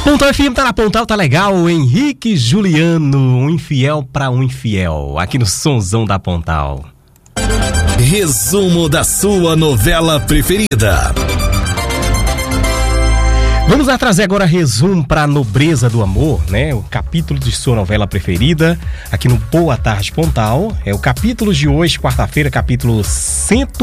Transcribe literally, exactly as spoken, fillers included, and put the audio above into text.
Pontal F M tá na Pontal, tá legal. O Henrique Juliano, um infiel pra um infiel, aqui no Sonzão da Pontal. Resumo da sua novela preferida. Vamos lá trazer agora resumo pra Nobreza do Amor, né? O capítulo de sua novela preferida, aqui no Boa Tarde Pontal. É o capítulo de hoje, quarta-feira, capítulo cento